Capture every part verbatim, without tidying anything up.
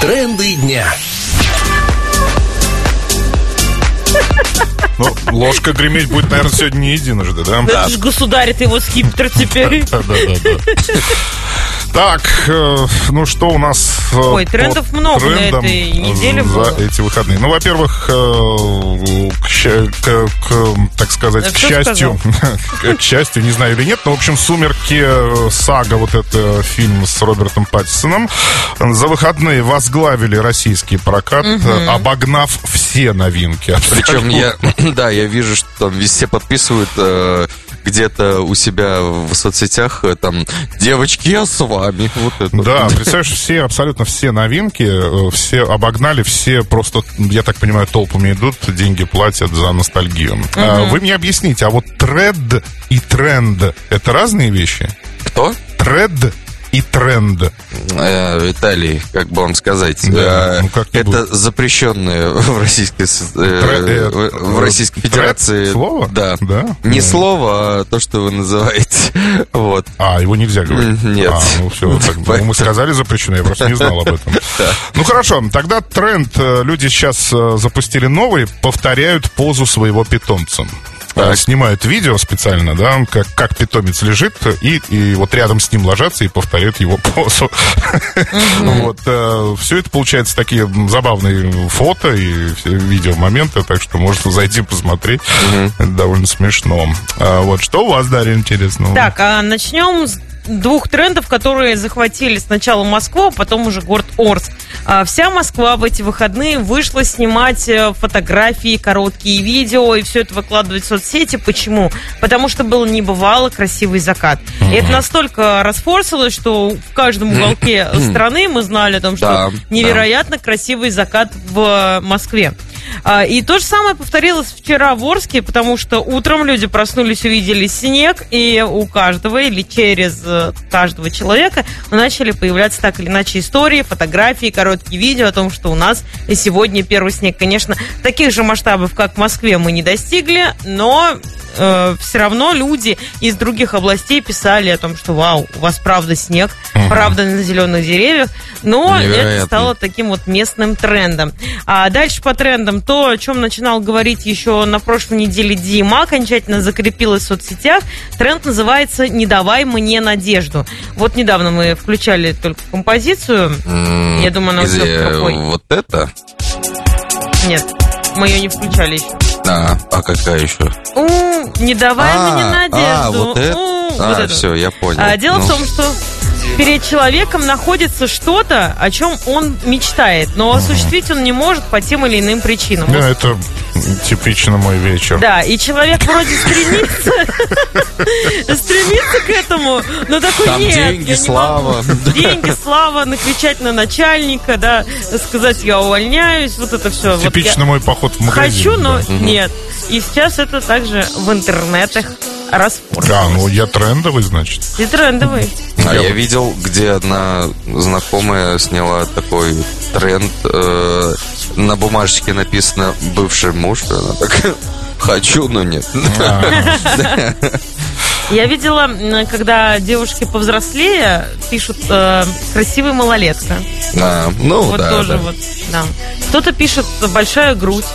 Тренды дня. Ну, ложка греметь будет, наверное, сегодня не единожды, да? Да. Это же государь, это его скипетр теперь. Да, да, да. Так, э, ну что у нас? Э, Ой, трендов много на этой неделе было. За эти выходные. Ну, во-первых, э, к, к, к, так сказать, да, к счастью, к счастью, не знаю или нет, но, в общем, «Сумерки», сага, вот это фильм с Робертом Паттинсоном, за выходные возглавили российский прокат, угу. обогнав все новинки. Причем я, да, я вижу, что там все подписывают э, где-то у себя в соцсетях, там, девочки, я с вами. Вот это. Да, представляешь, все, абсолютно все новинки, все обогнали, все просто, я так понимаю, толпами идут, деньги платят за ностальгию. Угу. А, вы мне объясните, а вот тред и тренд — это разные вещи? Кто? Тред и тренд. Э, Виталий, как бы вам сказать, да, э, ну, это запрещенное в Российской, э, Тред, в Российской Федерации. Слово? Да. да. Не ну. слово, а то, что вы называете. Вот. А, его нельзя говорить? Нет. А, ну все, так, ну, мы сказали запрещено, я просто не знал об этом. Ну хорошо, тогда тренд. Люди сейчас запустили новый, повторяют позу своего питомца. Так. Снимают видео специально, да, как, как питомец лежит, и, и вот рядом с ним ложатся и повторяют его позу. Mm-hmm. Вот, э, все это получается такие забавные фото и видео моменты, так что можно зайти посмотреть. Mm-hmm. Это довольно смешно. А, вот, что у вас, Дарья, интересного? Так, а начнем с двух трендов, которые захватили сначала Москву, а потом уже город Орск. Вся Москва в эти выходные вышла снимать фотографии, короткие видео и все это выкладывать в соцсети. Почему? Потому что был небывало красивый закат. Mm-hmm. И это настолько расфорсилось, что в каждом уголке страны мы знали о том, что да, невероятно да. красивый закат в Москве. И то же самое повторилось вчера в Орске, потому что утром люди проснулись, увидели снег, и у каждого или через каждого человека начали появляться так или иначе истории, фотографии, короткие видео о том, что у нас сегодня первый снег. Конечно, таких же масштабов, как в Москве, мы не достигли, но э, все равно люди из других областей писали о том, что вау, у вас правда снег, угу. правда на зеленых деревьях, но невероятно. Это стало таким вот местным трендом. А дальше по трендам то, о чем начинал говорить еще на прошлой неделе Дима, окончательно закрепилось в соцсетях. Тренд называется «Не давай мне надежду». Вот недавно мы включали только композицию. Mm, Я думаю, она уже какой. Вот это? Нет, мы ее не включали еще. А, а какая еще? У, не давай а, мне надежду. А, вот это? У, а, вот это. Все, я понял. А, дело ну. в том, что перед человеком находится что-то, о чем он мечтает, но осуществить он не может по тем или иным причинам. Да, это типично мой вечер. Да, и человек вроде стремится стремится к этому, но такой там нет. деньги, слава. Деньги, слава, накричать на начальника, да, сказать, я увольняюсь, вот это все. Типично мой поход в магазин. Хочу, но нет. И сейчас это также в интернетах расфорсилось. Да, ну я трендовый, значит. Ты трендовый. А я видел, где одна знакомая сняла такой тренд. Э, на бумажечке написано «бывший муж». Она такая: хочу, но нет. Я видела, когда девушки повзрослее пишут э, «красивая малолетка». А, ну вот да, тоже да. Вот, да. Кто-то пишет «большая грудь».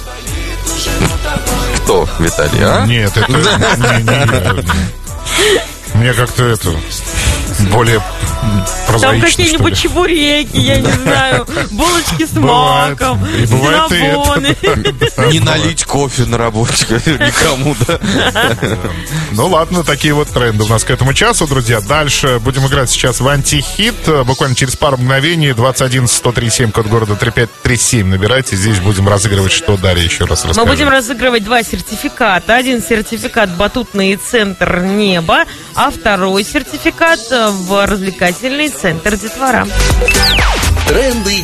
Кто, Виталий, а? Нет, это... не, не, не. Мне как-то это... более прозаично, там какие-нибудь чебуреки, я не знаю, булочки с маком, синабоны. Не налить кофе на работе никому, да? Ну ладно, такие вот тренды у нас к этому часу, друзья. Дальше будем играть сейчас в антихит. Буквально через пару мгновений. Двадцать один сто тридцать семь, код города три пять три семь. Набирайте. Здесь будем разыгрывать, что, Дарья, еще раз расскажи. Мы будем разыгрывать два сертификата. Один сертификат «Батутный центр Небо», а второй сертификат в развлекательный центр «Детвора». Тренды